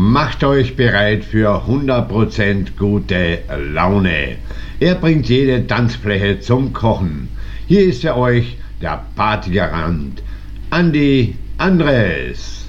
Macht euch bereit für 100% gute Laune. Er bringt jede Tanzfläche zum Kochen. Hier ist für euch der Partygarant, Andi Andres.